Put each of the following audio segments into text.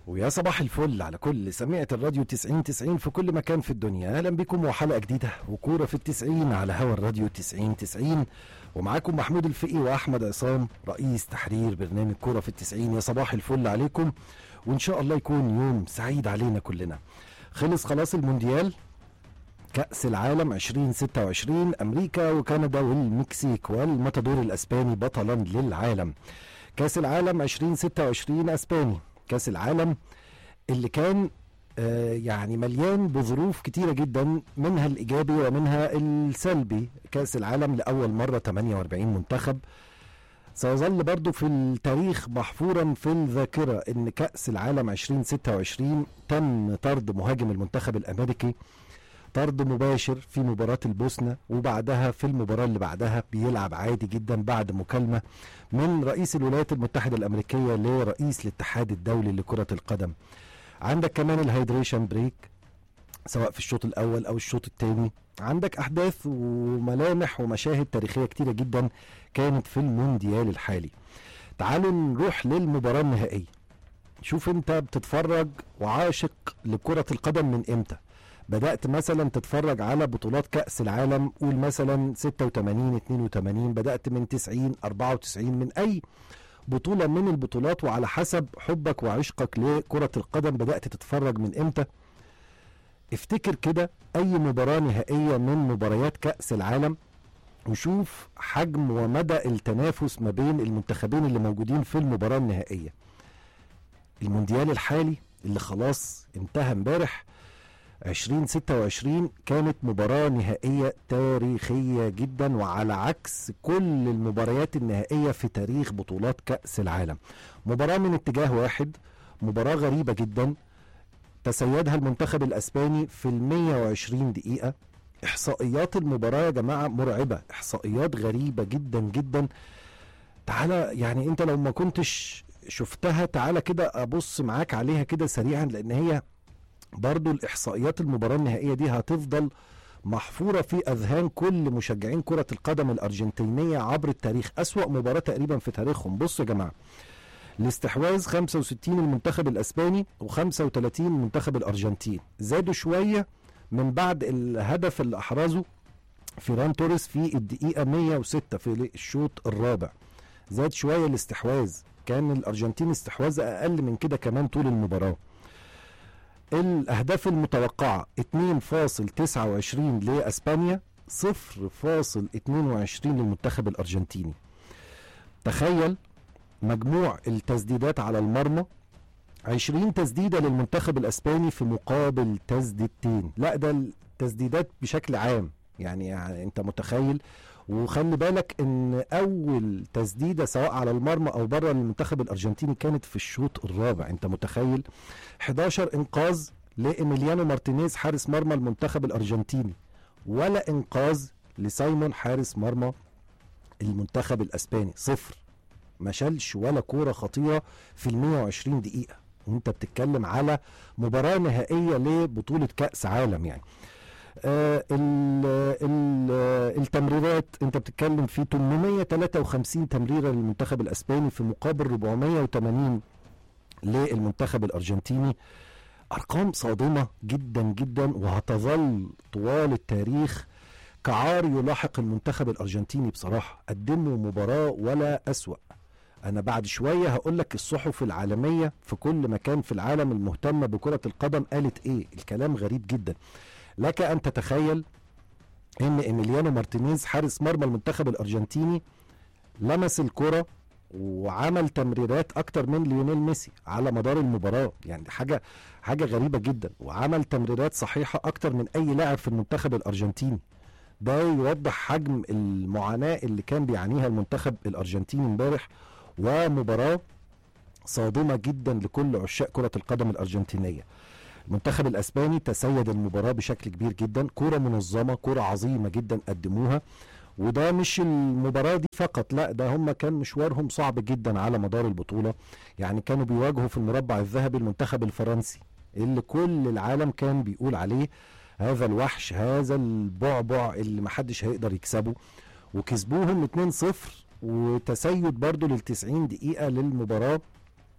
ويا صباح الفل على كل سميعة الراديو 90 في كل مكان في الدنيا. أهلا بكم وحلقة جديدة وكورة في 90 على هوا الراديو 90. ومعاكم محمود الفقي وأحمد عصام رئيس تحرير برنامج كورة في 90. يا صباح الفل عليكم، وإن شاء الله يكون يوم سعيد علينا كلنا. خلص خلاص المونديال كأس العالم 2026، أمريكا وكندا والمكسيك والماتادور الأسباني بطلا للعالم. كأس العالم 2026 أسباني، كأس العالم اللي كان يعني مليان بظروف كتيرة جدا، منها الإيجابي ومنها السلبي. كأس العالم لأول مرة 48 منتخب. سيظل برضو في التاريخ محفورا في الذاكرة ان كأس العالم 2026 تم طرد مهاجم المنتخب الأمريكي طرد مباشر في مباراة البوسنة، وبعدها في المباراة اللي بعدها بيلعب عادي جدا بعد مكالمة من رئيس الولايات المتحدة الأمريكية لرئيس الاتحاد الدولي لكرة القدم. عندك كمان الهيدريشن بريك سواء في الشوط الأول أو الشوط الثاني. عندك أحداث وملامح ومشاهد تاريخية كتيرة جدا كانت في المونديال الحالي. تعالوا نروح للمباراة النهائية. شوف انت بتتفرج وعاشق لكرة القدم من امتى؟ بدأت مثلا تتفرج على بطولات كأس العالم، قول مثلا 86 82، بدأت من 90 94، من أي بطولة من البطولات، وعلى حسب حبك وعشقك لكرة القدم بدأت تتفرج من امتى. افتكر كده أي مباراة نهائية من مباريات كأس العالم، وشوف حجم ومدى التنافس ما بين المنتخبين اللي موجودين في المباراة النهائية. المونديال الحالي اللي خلاص انتهى امبارح 2026 كانت مباراة نهائية تاريخية جدا، وعلى عكس كل المباريات النهائية في تاريخ بطولات كأس العالم. مباراة من اتجاه واحد، مباراة غريبة جدا تسيدها المنتخب الأسباني في 120 دقيقة. إحصائيات المباراة يا جماعة مرعبة، إحصائيات غريبة جدا جدا. تعالى يعني انت لو ما كنتش شفتها تعالى كده أبص معاك عليها كده سريعا، لأن هي برضو الإحصائيات المباراة النهائية دي هتفضل محفورة في أذهان كل مشجعين كرة القدم الأرجنتينية عبر التاريخ. أسوأ مباراة تقريبا في تاريخهم. بصوا يا جماعة، الاستحواذ 65 المنتخب الأسباني و35 المنتخب الأرجنتين. زادوا شوية من بعد الهدف اللي أحرزه فيران توريس في الدقيقة 106 في الشوط الرابع. زاد شوية الاستحواذ، كان الأرجنتين استحواذ أقل من كده كمان طول المباراة. الأهداف المتوقعة 2.29 لأسبانيا، 0.22 للمنتخب الأرجنتيني. تخيل مجموع التسديدات على المرمى 20 تسديدة للمنتخب الأسباني في مقابل تسديدتين. لا ده التسديدات بشكل عام يعني انت متخيل. وخلي بالك ان اول تسديدة سواء على المرمى او بره للمنتخب الارجنتيني كانت في الشوط الرابع. انت متخيل 11 انقاذ لإيميليانو مارتينيز حارس مرمى المنتخب الارجنتيني، ولا انقاذ لسايمون حارس مرمى المنتخب الاسباني. صفر، ما شالش ولا كورة خطيرة في 120 دقيقة، وانت بتتكلم على مباراة نهائية لبطولة كأس عالم يعني. التمريرات انت بتتكلم في 853 تمريرة للمنتخب الاسباني في مقابل 480 للمنتخب الارجنتيني. ارقام صادمة جدا جدا، وهتظل طوال التاريخ كعار يلاحق المنتخب الارجنتيني. بصراحة قدموا مباراة ولا اسوأ. انا بعد شوية هقولك الصحف العالمية في كل مكان في العالم المهتمة بكرة القدم قالت ايه. الكلام غريب جدا. لك ان تتخيل ان إيميليانو مارتينيز حارس مرمى المنتخب الارجنتيني لمس الكرة وعمل تمريرات اكتر من ليونيل ميسي على مدار المباراة. يعني حاجة غريبة جدا، وعمل تمريرات صحيحة اكتر من اي لاعب في المنتخب الارجنتيني. ده يوضح حجم المعاناة اللي كان بيعانيها المنتخب الارجنتيني امبارح، ومباراة صادمة جدا لكل عشاق كرة القدم الارجنتينية. المنتخب الاسباني تسيد المباراة بشكل كبير جدا، كرة منظمة، كرة عظيمة جدا قدموها. وده مش المباراة دي فقط، لا ده هم كان مشوارهم صعب جدا على مدار البطولة. يعني كانوا بيواجهوا في المربع الذهبي المنتخب الفرنسي اللي كل العالم كان بيقول عليه هذا الوحش، هذا البعبع اللي محدش هيقدر يكسبه، وكسبوهم 2-0. وتسيد برضو لل90 دقيقة للمباراة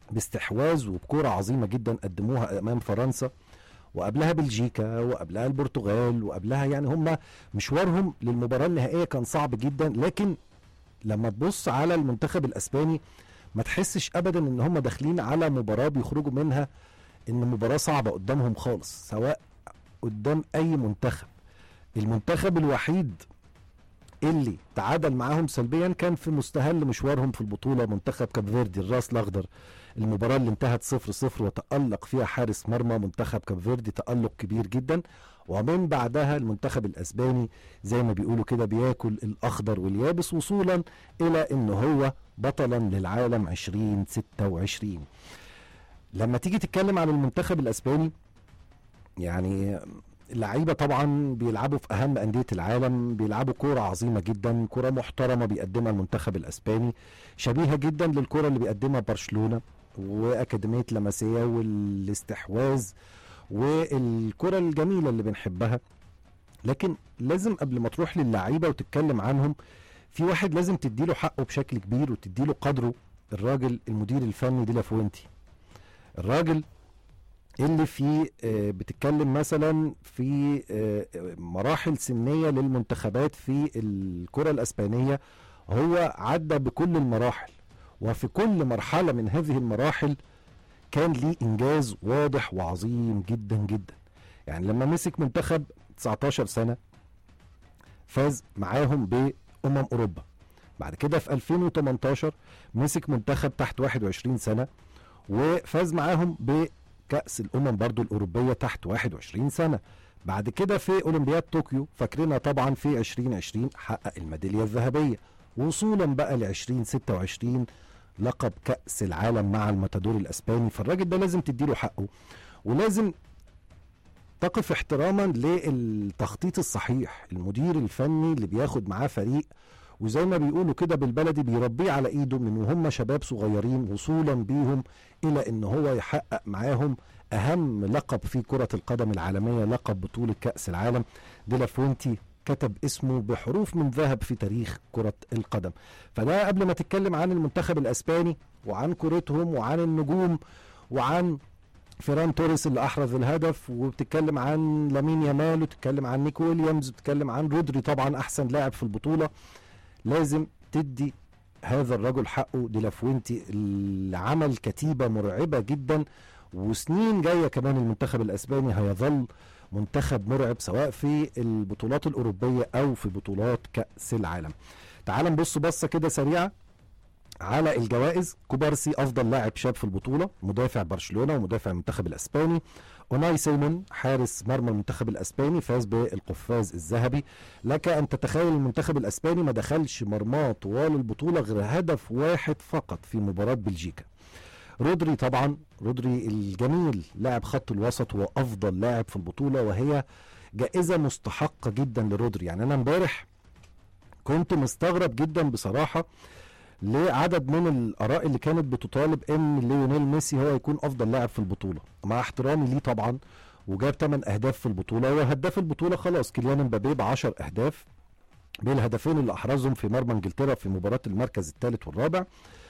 باستحواذ وبكرة عظيمة جدا قدموها امام فرنسا، وقبلها بلجيكا، وقبلها البرتغال، وقبلها يعني هم مشوارهم للمباراة النهائية كان صعب جدا. لكن لما تبص على المنتخب الاسباني ما تحسش ابدا ان هم داخلين على مباراة بيخرجوا منها ان مباراة صعبة قدامهم خالص، سواء قدام اي منتخب. المنتخب الوحيد اللي تعادل معاهم سلبيا كان في مستهل مشوارهم في البطولة منتخب كاب فيردي الراس الاخضر، المباراة اللي انتهت 0-0 وتألق فيها حارس مرمى منتخب كاب فيردي تألق كبير جدا. ومن بعدها المنتخب الاسباني زي ما بيقولوا كده بياكل الاخضر واليابس، وصولا الى ان هو بطلا للعالم 2026. لما تيجي تتكلم عن المنتخب الاسباني، يعني اللعيبه طبعا بيلعبوا في اهم انديه العالم، بيلعبوا كوره عظيمه جدا، كوره محترمه بيقدمها المنتخب الاسباني، شبيهه جدا للكوره اللي بيقدمها برشلونه واكاديميه لاماسيا والاستحواذ والكوره الجميله اللي بنحبها. لكن لازم قبل ما تروح للعيبه وتتكلم عنهم، في واحد لازم تديله حقه بشكل كبير وتديله قدره، الراجل المدير الفني دي لافوينتي. الراجل اللي في بتتكلم مثلا في مراحل سنية للمنتخبات في الكرة الأسبانية، هو عدى بكل المراحل، وفي كل مرحلة من هذه المراحل كان ليه إنجاز واضح وعظيم جدا جدا. يعني لما مسك منتخب 19 سنة فاز معاهم بأمم أوروبا، بعد كده في 2018 مسك منتخب تحت 21 سنة وفاز معاهم كأس الأمم برضو الأوروبية تحت 21 سنة. بعد كده في أولمبياد طوكيو فاكرينها طبعا في 2020 حقق الميدالية الذهبية، وصولا بقى ل 2026 لقب كأس العالم مع الماتادور الأسباني. فالراجل ده لازم تديله حقه، ولازم تقف احتراما للتخطيط الصحيح، المدير الفني اللي بياخد معاه فريق وزي ما بيقولوا كده بالبلدي بيربيه على ايده من وهم شباب صغيرين، وصولا بيهم الى ان هو يحقق معاهم اهم لقب في كرة القدم العالمية، لقب بطولة كأس العالم. دي لافوينتي كتب اسمه بحروف من ذهب في تاريخ كرة القدم. فده قبل ما تتكلم عن المنتخب الاسباني وعن كرتهم وعن النجوم وعن فيران توريس اللي احرز الهدف، وبتتكلم عن لامين يامال، وتتكلم عن نيكو ويليامز، وتتكلم عن رودري طبعا احسن لاعب في البطولة، لازم تدي هذا الرجل حقه. دي لافوينتي اللي عمل كتيبة مرعبة جدا، وسنين جاية كمان المنتخب الأسباني هيظل منتخب مرعب سواء في البطولات الأوروبية أو في بطولات كأس العالم. تعال نبص بصة كده سريعة على الجوائز. كوبارسي أفضل لاعب شاب في البطولة، مدافع برشلونة ومدافع المنتخب الأسباني. أوناي سيمون حارس مرمى المنتخب الأسباني فاز بالقفاز الذهبي. لك أن تتخيل المنتخب الأسباني ما دخلش مرماه طوال البطولة غير هدف واحد فقط في مباراة بلجيكا. رودري طبعا، رودري الجميل لاعب خط الوسط هو أفضل لاعب في البطولة، وهي جائزة مستحقة جدا لرودري. يعني أنا امبارح كنت مستغرب جدا بصراحة لعدد من الآراء اللي كانت بتطالب ان ليونيل ميسي هو يكون افضل لاعب في البطولة، مع احترامي ليه طبعا، وجاب 8 اهداف في البطولة وهداف البطولة خلاص كيليان امبابي ب10 اهداف بالهدفين اللي احرزهم في مرمى انجلترا في مباراة المركز الثالث والرابع.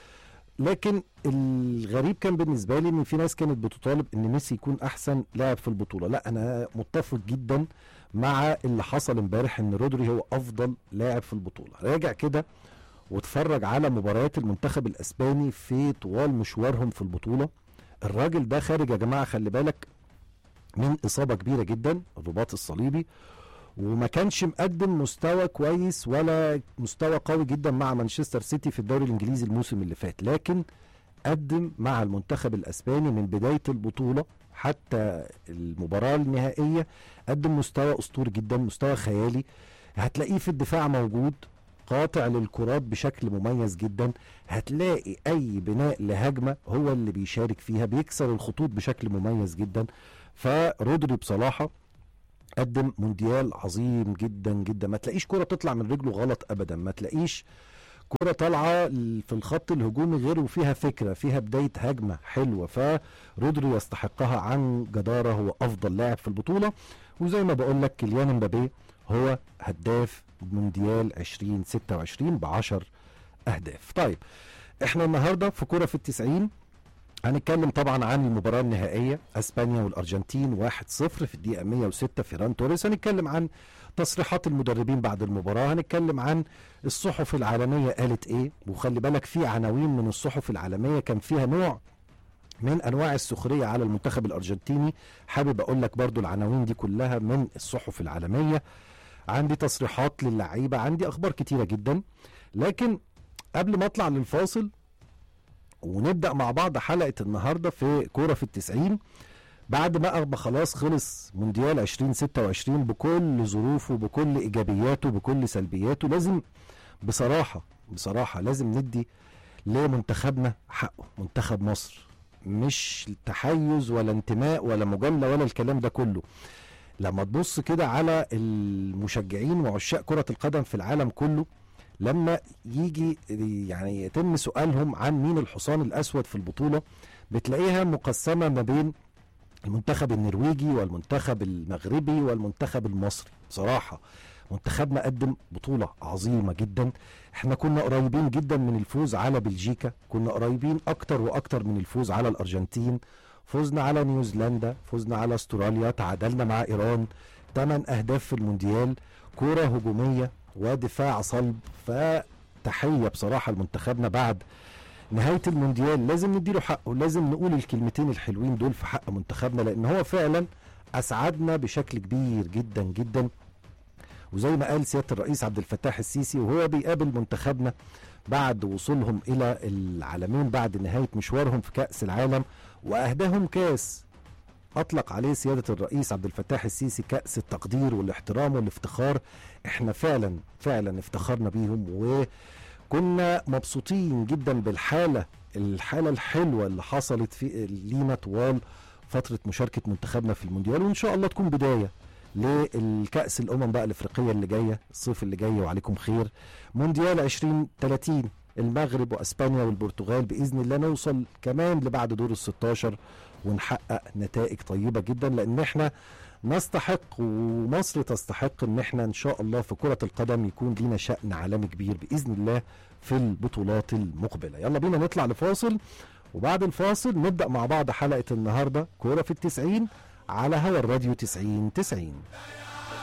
لكن الغريب كان بالنسبة لي ان في ناس كانت بتطالب ان ميسي يكون احسن لاعب في البطولة. لا، انا متفق جدا مع اللي حصل امبارح ان رودري هو افضل لاعب في البطولة. راجع كده واتفرج على مباريات المنتخب الاسباني في طوال مشوارهم في البطولة. الراجل ده خارج يا جماعة خلي بالك من اصابة كبيرة جدا، الرباط الصليبي، وما كانش مقدم مستوى كويس ولا مستوى قوي جدا مع مانشستر سيتي في الدوري الانجليزي الموسم اللي فات، لكن قدم مع المنتخب الاسباني من بداية البطولة حتى المباراة النهائية، قدم مستوى اسطوري جدا، مستوى خيالي. هتلاقيه في الدفاع موجود، قاطع للكرات بشكل مميز جدا، هتلاقي اي بناء لهجمة هو اللي بيشارك فيها، بيكسر الخطوط بشكل مميز جدا. فرودري بصراحة قدم مونديال عظيم جدا جدا، ما تلاقيش كرة تطلع من رجله غلط ابدا، ما تلاقيش كرة طالعة في الخط الهجومي غير وفيها فكرة، فيها بداية هجمة حلوة. فرودري يستحقها عن جدارة، هو افضل لاعب في البطولة. وزي ما بقول لك كيليان امبابي هو هداف مونديال 2026 ب10 اهداف. طيب احنا النهاردة في كرة في 90 هنتكلم طبعا عن المباراة النهائية اسبانيا والارجنتين 1-0 في الدقيقة 106 فيران توريس. هنتكلم عن تصريحات المدربين بعد المباراة، هنتكلم عن الصحف العالمية قالت ايه، وخلي بالك في عناوين من الصحف العالمية كان فيها نوع من انواع السخرية على المنتخب الارجنتيني. حابب اقول لك برضو العناوين دي كلها من الصحف العالمية. عندي تصريحات للعيبة، عندي اخبار كتيرة جدا، لكن قبل ما اطلع للفاصل ونبدأ مع بعض حلقة النهاردة في كورة في التسعين، بعد ما خلاص خلص مونديال 2026 بكل ظروفه بكل إيجابياته بكل سلبياته، لازم بصراحة لازم ندي لمنتخبنا حقه. منتخب مصر مش تحيز ولا انتماء ولا مجاملة ولا الكلام ده كله. لما تبص كده على المشجعين وعشاق كرة القدم في العالم كله، لما يجي يعني يتم سؤالهم عن مين الحصان الأسود في البطولة، بتلاقيها مقسمة ما بين المنتخب النرويجي والمنتخب المغربي والمنتخب المصري. بصراحة منتخبنا قدم بطولة عظيمة جدا. احنا كنا قريبين جدا من الفوز على بلجيكا، كنا قريبين اكتر واكتر من الفوز على الارجنتين، فوزنا على نيوزيلندا، فوزنا على استراليا، تعادلنا مع ايران، 8 اهداف في المونديال، كرة هجومية ودفاع صلب. فتحية بصراحة لمنتخبنا بعد نهاية المونديال. لازم نديله حقه، لازم نقول الكلمتين الحلوين دول في حق منتخبنا، لان هو فعلا اسعدنا بشكل كبير جدا جدا. وزي ما قال سيادة الرئيس عبد الفتاح السيسي وهو بيقابل منتخبنا بعد وصولهم الى العالمين بعد نهاية مشوارهم في كأس العالم واهداهم كاس اطلق عليه سيادة الرئيس عبد الفتاح السيسي كأس التقدير والاحترام والافتخار. احنا فعلا افتخرنا بيهم، وكنا مبسوطين جدا بالحالة الحلوة اللي حصلت في لينا طوال فترة مشاركة منتخبنا في المونديال، وان شاء الله تكون بداية للكأس الأمم بقى الأفريقية اللي جاية الصيف اللي جاي، وعليكم خير. مونديال 2030 المغرب وأسبانيا والبرتغال، بإذن الله نوصل كمان لبعد دور ال16 ونحقق نتائج طيبة جدا، لأن احنا نستحق ومصر تستحق ان احنا ان شاء الله في كرة القدم يكون لينا شأن عالمي كبير بإذن الله في البطولات المقبلة. يلا بينا نطلع لفاصل، وبعد الفاصل نبدأ مع بعض حلقة النهاردة كورة في التسعين على هوا الراديو 90-90.